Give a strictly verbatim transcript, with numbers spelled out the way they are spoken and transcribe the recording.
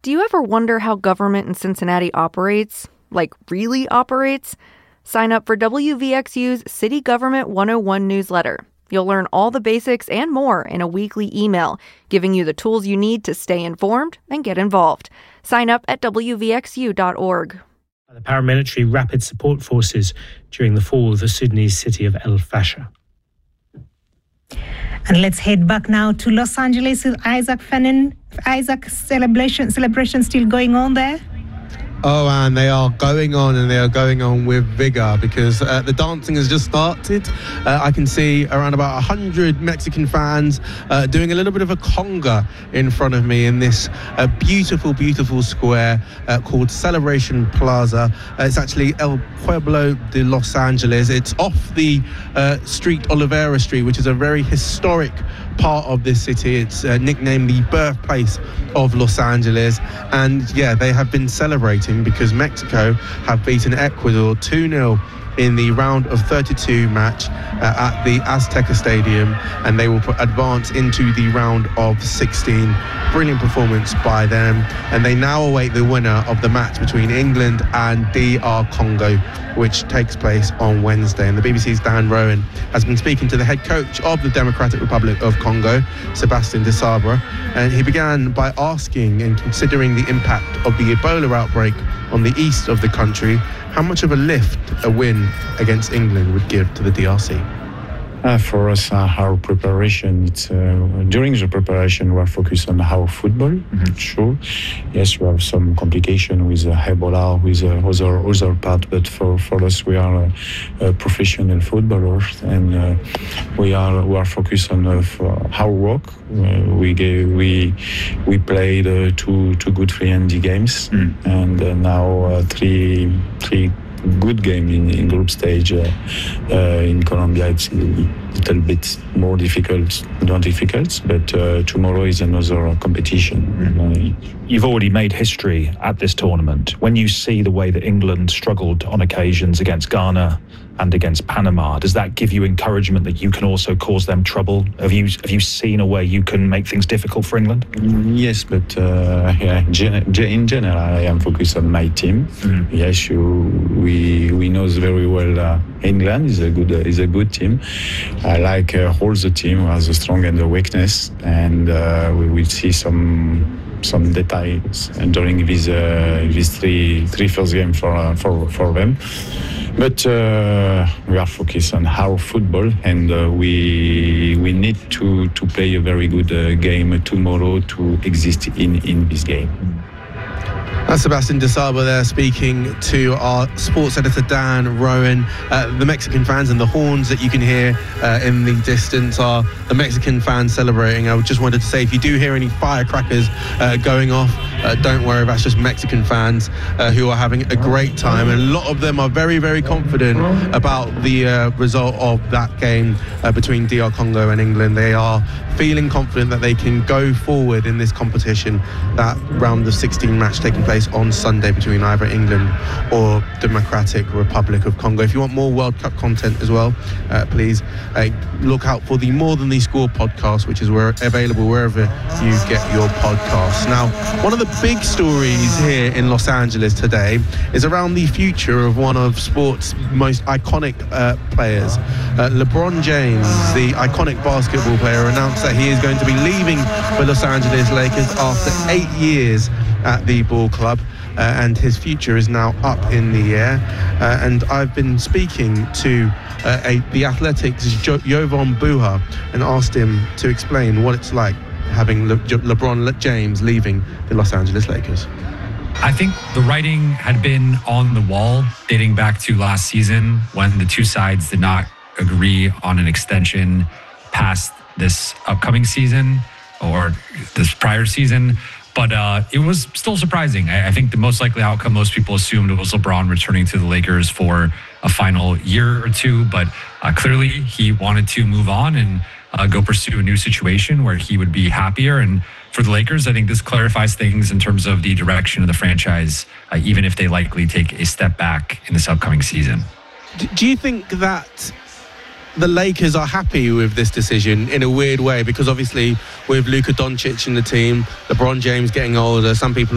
Do you ever wonder how government in Cincinnati operates? Like, really operates? Sign up for W V X U's City Government one oh one newsletter. You'll learn all the basics and more in a weekly email, giving you the tools you need to stay informed and get involved. Sign up at W V X U dot org. The paramilitary Rapid Support Forces during the fall of the Sudanese city of El Fasher. And let's head back now to Los Angeles with Isaac Fennin. Isaac, celebration celebration still going on there? Oh, and they are going on, and they are going on with vigour, because uh, the dancing has just started. Uh, I can see around about one hundred Mexican fans uh, doing a little bit of a conga in front of me in this uh, beautiful, beautiful square uh, called Celebration Plaza. Uh, it's actually El Pueblo de Los Angeles. It's off the uh, street, Olivera Street, which is a very historic part of this city. It's uh, nicknamed the birthplace of Los Angeles, and yeah, they have been celebrating because Mexico have beaten Ecuador two nil in the round of thirty-two match uh, at the Azteca Stadium, and they will advance into the round of sixteen. Brilliant performance by them, and they now await the winner of the match between England and D R Congo, which takes place on Wednesday. And the B B C's Dan Rowan has been speaking to the head coach of the Democratic Republic of Congo, Sebastien de Sabre, and he began by asking and considering the impact of the Ebola outbreak on the east of the country, how much of a lift a win against England would give to the D R C. Uh, for us, uh, our preparation, it's uh, during the preparation, we are focused on our football. Mm-hmm. Sure, yes, we have some complication with uh, Ebola, with uh, other other part, but for, for us, we are uh, uh, professional footballers, and uh, we are we are focused on uh, our work. Uh, we gave, we we played uh, two two good friendly games, mm. and uh, now uh, three three. good game in, in group stage. Uh, uh, in Colombia, it's a little bit more difficult, not difficult, but uh, tomorrow is another competition. Mm-hmm. You've already made history at this tournament. When you see the way that England struggled on occasions against Ghana and against Panama, does that give you encouragement that you can also cause them trouble? Have you have you seen a way you can make things difficult for England? Yes, but uh, yeah, in general, I am focused on my team. Mm-hmm. Yes, you, we we know very well uh, England is a good uh, is a good team. I like uh, all the team has a strong and a weakness, and uh, we will see some. some details during these uh, these three three first games for uh, for for them, but uh, we are focused on our football, and uh, we we need to to play a very good uh, game tomorrow to exist in in this game. That's Sebastien de Sabre there speaking to our sports editor Dan Rowan. Uh, the Mexican fans and the horns that you can hear uh, in the distance are the Mexican fans celebrating. I just wanted to say, if you do hear any firecrackers uh, going off, uh, don't worry, that's just Mexican fans uh, who are having a great time. And a lot of them are very, very confident about the uh, result of that game uh, between D R Congo and England. They are feeling confident that they can go forward in this competition, that round of sixteen match taking place on Sunday between either England or Democratic Republic of Congo. If you want more World Cup content as well, uh, please uh, look out for the More Than the Score podcast, which is where, available wherever you get your podcasts. Now, one of the big stories here in Los Angeles today is around the future of one of sport's most iconic uh, players. Uh, LeBron James, the iconic basketball player, announced that he is going to be leaving the Los Angeles Lakers after eight years at the ball club, uh, and his future is now up in the air. Uh, and I've been speaking to uh, a, the Athletics' jo- Jovan Buha and asked him to explain what it's like having Le- LeBron James leaving the Los Angeles Lakers. I think the writing had been on the wall dating back to last season when the two sides did not agree on an extension past this upcoming season or this prior season. But uh, it was still surprising. I, I think the most likely outcome most people assumed was LeBron returning to the Lakers for a final year or two. But uh, clearly he wanted to move on and uh, go pursue a new situation where he would be happier. And for the Lakers, I think this clarifies things in terms of the direction of the franchise, uh, even if they likely take a step back in this upcoming season. Do you think that the Lakers are happy with this decision in a weird way? Because obviously with Luka Doncic in the team, LeBron James getting older, some people